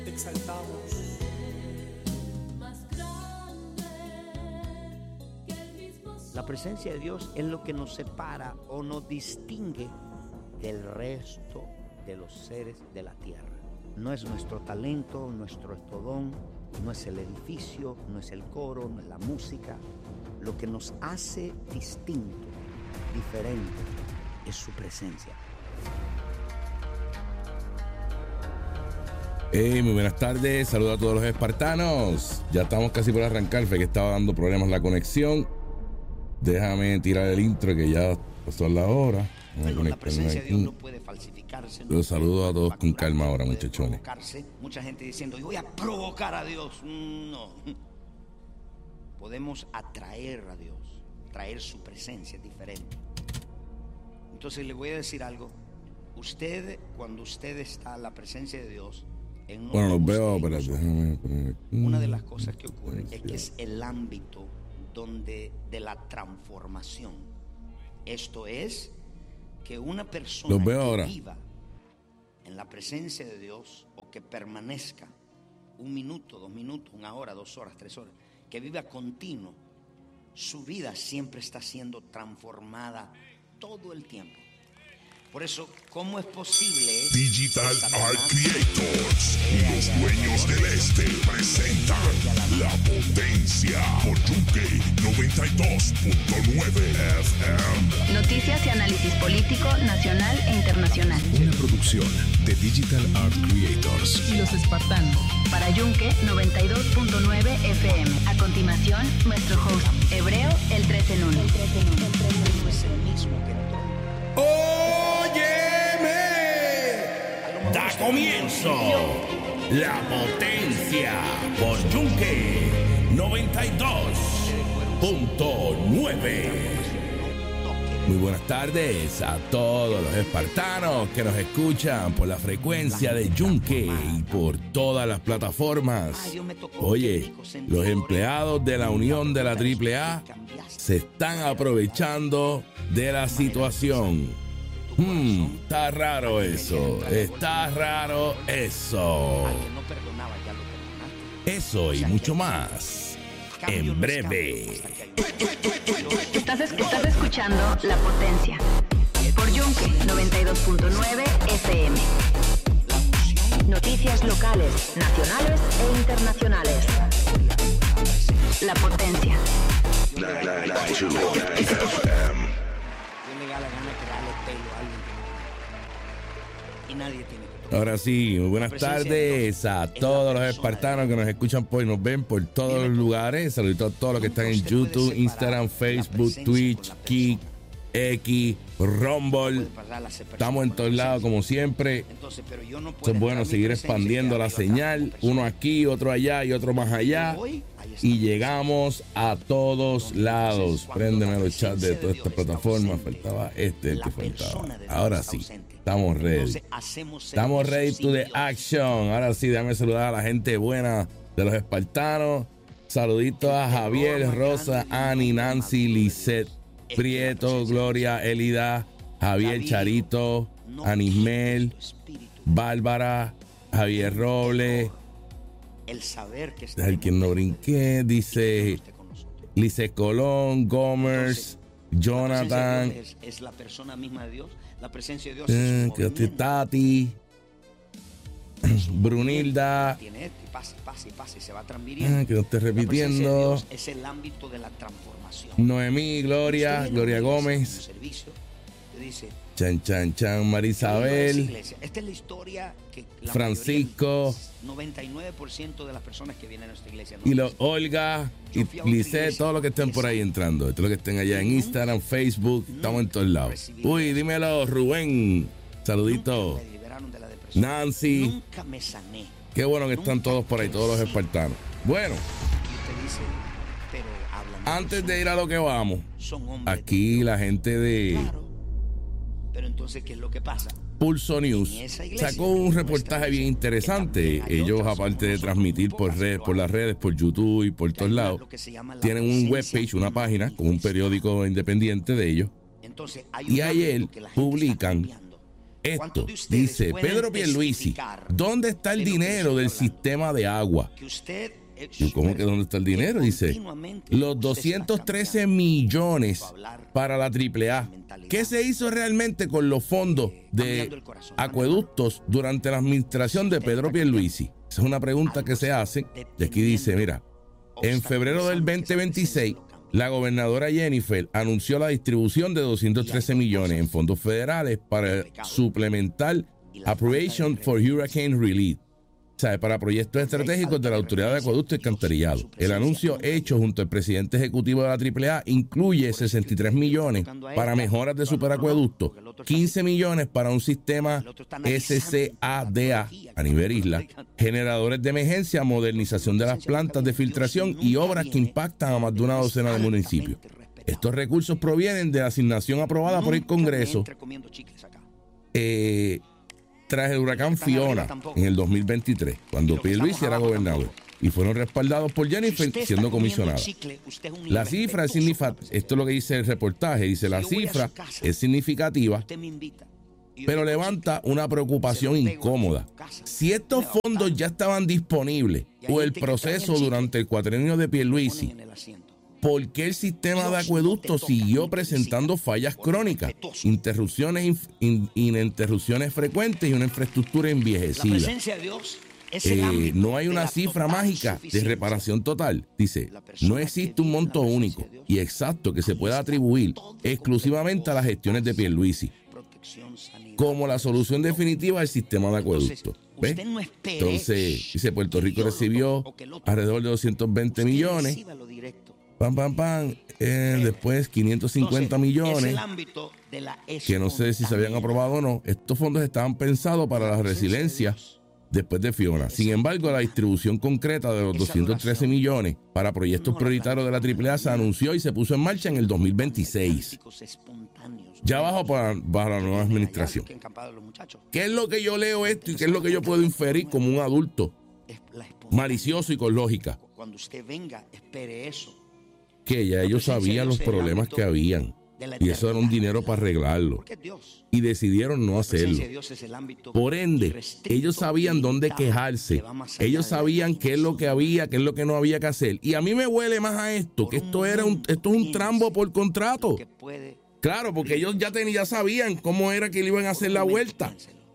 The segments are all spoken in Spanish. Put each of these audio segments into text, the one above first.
Te exaltamos. La presencia de Dios es lo que nos separa o nos distingue del resto de los seres de la tierra. No es nuestro talento, nuestro don, no es el edificio, no es el coro, no es la música. Lo que nos hace distinto, diferente, es su presencia. Hey, muy buenas tardes, saludos a todos los espartanos. Ya estamos casi por arrancar, fue que estaba dando problemas la conexión. Déjame tirar el intro que ya pasó la hora. Bueno, la presencia de Dios no puede falsificarse. Los saludo a todos con calma ahora, muchachones. Mucha gente diciendo, yo voy a provocar a Dios. No. Podemos atraer a Dios, traer su presencia diferente. Entonces le voy a decir algo. Usted, cuando usted está en la presencia de Dios, bueno, los veo, espérate, déjame poner. Una de las cosas que ocurre es que es el ámbito donde de la transformación. Esto es que una persona que viva en la presencia de Dios o que permanezca 1 minuto, 2 minutos, 1 hora, 2 horas, 3 horas, que viva continuo, su vida siempre está siendo transformada todo el tiempo. Por eso, ¿cómo es posible? Digital Art Creators, los dueños del este, presentan La Potencia por Yunque 92.9 FM. Noticias y análisis político nacional e internacional. Una producción de Digital Art Creators y Los Espartanos. Para Yunque 92.9 FM. A continuación, nuestro host, Hebreo, el 3 en 1. No es el mismo que entró. ¡Óyeme! Da comienzo La Potencia por Yunque 92.9. Muy buenas tardes a todos los espartanos que nos escuchan por la frecuencia de Yunque y por todas las plataformas. Oye, los empleados de la Unión de la AAA se están aprovechando de la situación. Está raro eso. Está raro eso. Eso y mucho más en breve. Estás escuchando La Potencia por Yunque 92.9 FM. Noticias locales, nacionales e internacionales. La Potencia. Ahora sí, muy buenas tardes a todos los espartanos que nos escuchan y nos ven por todos los lugares. Saludos a todos los que están en YouTube, Instagram, Facebook, Twitch, Kik, X, Rumble. Estamos en todos lados como siempre. Es bueno seguir expandiendo la señal. Uno aquí, otro allá y otro más allá. Y llegamos a todos lados. Préndeme los chats de todas estas plataformas. Faltaba el que faltaba. Ahora sí, estamos ready. Estamos ready to the action. Ahora sí, déjame saludar a la gente buena de los espartanos. Saluditos a Javier, Rosa, Ani, Nancy, Lisette, Prieto, Gloria, Elida, Javier, Charito, Anismel, Bárbara, Javier Robles. El saber que el quien no brinqué, dice Lice Colón, Gomers, Jonathan. Es la persona misma de Dios. La presencia de Dios es que Tati, Brunilda. Pase, se va transmitiendo. Que no esté repitiendo. Es el ámbito de la transformación. Noemí, Gloria Gómez. Chan, Marisabel. Esta es la historia que Francisco. 99% de las personas que vienen a nuestra iglesia. Y Olga, y Lisette, todos los que estén por ahí entrando. Todos los que estén allá en Instagram, Facebook, estamos en todos lados. Uy, dímelo, Rubén. Saludito. Nancy. Nunca me sané. Qué bueno que están todos por ahí, todos los espartanos. Bueno. Antes de ir a lo que vamos, aquí la gente de... Pero entonces, ¿qué es lo que pasa? Pulso News sacó un reportaje bien interesante. Ellos, aparte de transmitir por las redes, por YouTube y por todos lados, tienen un webpage, una página con un periódico independiente de ellos. Y ayer publican esto. Dice Pedro Pierluisi, ¿dónde está el dinero del sistema de agua? ¿Y cómo que dónde está el dinero? Dice, los 213 millones para la AAA. ¿Qué se hizo realmente con los fondos de acueductos durante la administración de Pedro Pierluisi? Esa es una pregunta que se hace. Y aquí dice, mira, en febrero del 2026, la gobernadora Jennifer anunció la distribución de 213 millones en fondos federales para suplementar Appropriation for Hurricane Relief, para proyectos estratégicos de la Autoridad de Acueducto y Alcantarillado. El anuncio hecho junto al presidente ejecutivo de la AAA incluye 63 millones para mejoras de superacueducto, 15 millones para un sistema SCADA a nivel isla, generadores de emergencia, modernización de las plantas de filtración y obras que impactan a más de una docena de municipios. Estos recursos provienen de la asignación aprobada por el Congreso tras el huracán Fiona en el 2023, cuando Pierluisi era gobernador, y fueron respaldados por Jennifer siendo comisionada. La cifra es significativa, esto es lo que dice el reportaje, dice la cifra es significativa, pero levanta una preocupación incómoda. Si estos fondos ya estaban disponibles o el proceso durante el cuatrienio de Pierluisi, ¿por qué el sistema de acueducto siguió presentando fallas crónicas, interrupciones frecuentes y una infraestructura envejecida? No hay una cifra mágica de reparación total. Dice, no existe un monto único y exacto que se pueda atribuir exclusivamente a las gestiones de Pierluisi como la solución definitiva del sistema de acueducto. ¿Ves? Entonces, dice, Puerto Rico recibió alrededor de 220 millones. Después 550 millones, que no sé si se habían aprobado o no. Estos fondos estaban pensados para la resiliencia después de Fiona. Sin embargo, la distribución concreta de los 213 millones para proyectos prioritarios de la AAA se anunció y se puso en marcha en el 2026, ya bajo la nueva administración. ¿Qué es lo que yo leo esto y qué es lo que yo puedo inferir como un adulto malicioso y con lógica? Cuando usted venga, espere eso. Que ya ellos sabían los problemas que habían y eso era un dinero para arreglarlo y decidieron no hacerlo. Por ende, ellos sabían dónde quejarse, ellos sabían qué es lo que había, qué es lo que no había que hacer. Y a mí me huele más a esto, que esto es un trambo por contrato. Claro, porque ellos ya sabían cómo era que le iban a hacer la vuelta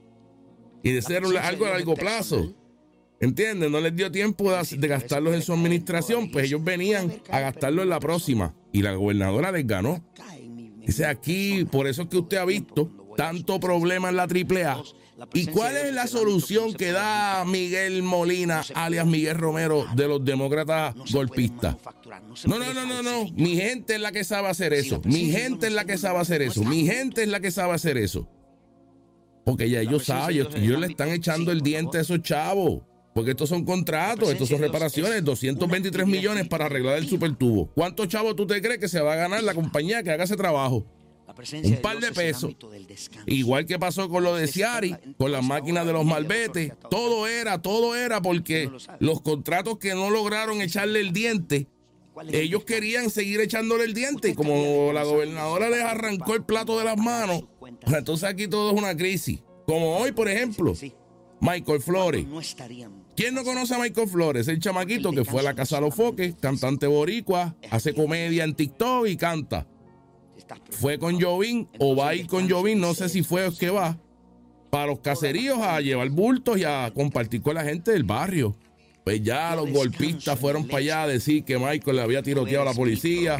y de ser algo a largo plazo. ¿Entienden? No les dio tiempo de gastarlos en su administración, pues ellos venían a gastarlo en la próxima y la gobernadora les ganó. Dice aquí, por eso es que usted ha visto tanto problema en la AAA. ¿Y cuál es la solución que da Miguel Molina, alias Miguel Romero, de los demócratas golpistas? No. Mi gente es la que sabe hacer eso. Mi gente es la que sabe hacer eso. Mi gente es la que sabe hacer eso. Porque ya ellos saben, ellos le están echando el diente a esos chavos. Porque estos son contratos, estos son reparaciones, 223 millones para arreglar el supertubo. ¿Cuántos chavos tú te crees que se va a ganar la compañía que haga ese trabajo? Un par de pesos. Igual que pasó con lo de Ciari, con las máquinas de los malbetes. Todo era porque los contratos que no lograron echarle el diente, ellos querían seguir echándole el diente. Y como la gobernadora les arrancó el plato de las manos, entonces aquí todo es una crisis. Como hoy, por ejemplo, Michael Flores. ¿Quién no conoce a Michael Flores? El chamaquito que fue a la Casa de los Foques, cantante boricua, hace comedia en TikTok y canta. Fue con Jovín o va a ir con Jovín, no sé si fue o es que va, para los caseríos a llevar bultos y a compartir con la gente del barrio. Pues ya los golpistas fueron para allá a decir que Michael le había tiroteado a la policía.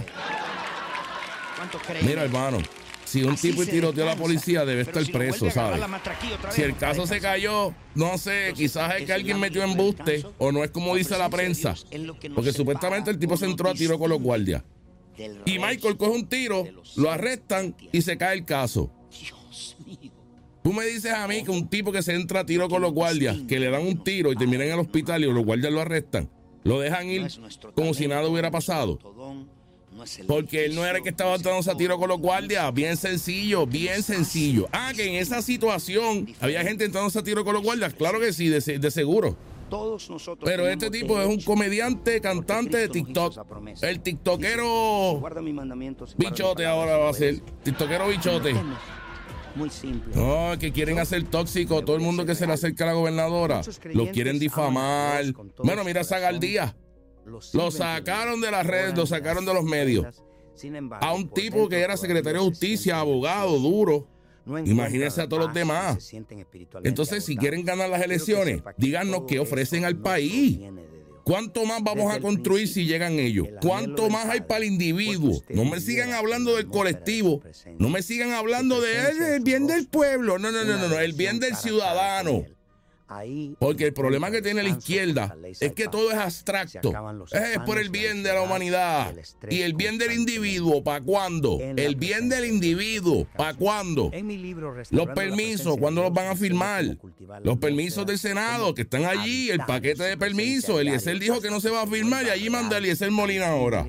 Mira, hermano, si un tipo tiroteó a la policía, debe estar preso, ¿sabes? Si el caso se cayó, no sé, quizás es que alguien metió embuste o no es como dice la prensa. Porque supuestamente el tipo se entró a tiro con los guardias. Y Michael coge un tiro, lo arrestan y se cae el caso. Tú me dices a mí que un tipo que se entra a tiro con los guardias, que le dan un tiro y terminan en el hospital y los guardias lo arrestan, lo dejan ir como si nada hubiera pasado. Porque él no era el que estaba dándose a tiro con los guardias. Bien sencillo, bien sencillo. Que en esa situación había gente entrándose a tiro con los guardias. Claro que sí, de seguro. Pero este tipo es un comediante, cantante de TikTok. El tiktokero bichote ahora va a ser. Tiktokero bichote. Muy simple. No, que quieren hacer tóxico. Todo el mundo que se le acerca a la gobernadora los quieren difamar. Bueno, mira a Zagaldía. Lo sacaron de las redes, lo sacaron de los medios. A un tipo que era secretario de justicia, abogado, duro. Imagínense a todos los demás. Entonces, si quieren ganar las elecciones, díganos qué ofrecen al país. ¿Cuánto más vamos a construir si llegan ellos? ¿Cuánto más hay para el individuo? No me sigan hablando del colectivo. No me sigan hablando del bien del pueblo. No, el bien del ciudadano. Porque el problema que tiene la izquierda es que todo es abstracto. Es por el bien de la humanidad. ¿Y el bien del individuo para cuándo? El bien del individuo para cuándo. Los permisos, ¿cuándo los van a firmar? Los permisos del Senado que están allí, el paquete de permisos. Eliezer dijo que no se va a firmar y allí manda Eliezer Molina ahora.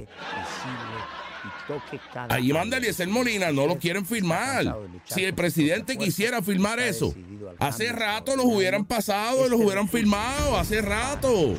Allí manda Eliezer Molina, no lo quieren firmar. Si el presidente quisiera firmar eso, hace rato los hubieran pasado y los hubieran firmado, hace rato.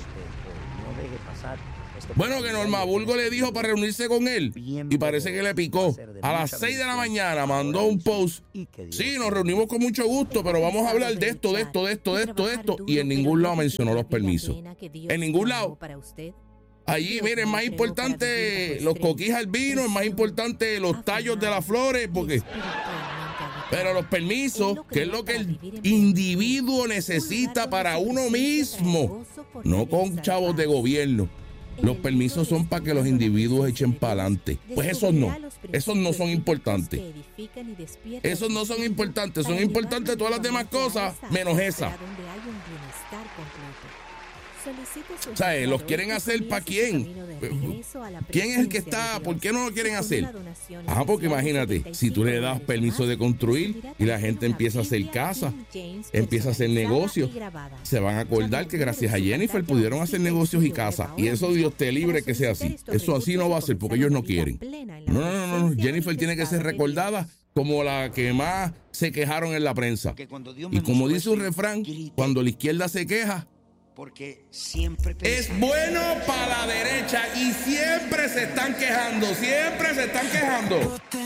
Bueno, que Norma Burgo le dijo para reunirse con él y parece que le picó. A las 6 de la mañana mandó un post. Sí, nos reunimos con mucho gusto, pero vamos a hablar de esto. Y en ningún lado mencionó los permisos. En ningún lado. Allí, miren, es más importante los coquís al vino, es más importante los tallos de las flores, porque... Pero los permisos, que es lo que el individuo necesita para uno mismo, no con chavos de gobierno. Los permisos son para que los individuos echen para adelante. Pues esos no son importantes. Esos no son importantes, son importantes todas las demás cosas, menos esa. ¿Sabes? ¿Los quieren hacer para quién? ¿Quién es el que está? ¿Por qué no lo quieren hacer? Porque imagínate, si tú le das permiso de construir y la gente empieza a hacer casa, empieza a hacer negocios, se van a acordar que gracias a Jennifer pudieron hacer negocios y casa. Y eso Dios te libre que sea así. Eso así no va a ser porque ellos no quieren. No. Jennifer tiene que ser recordada como la que más se quejaron en la prensa. Y como dice un refrán, cuando la izquierda se queja, porque siempre es bueno para la derecha y siempre se están quejando.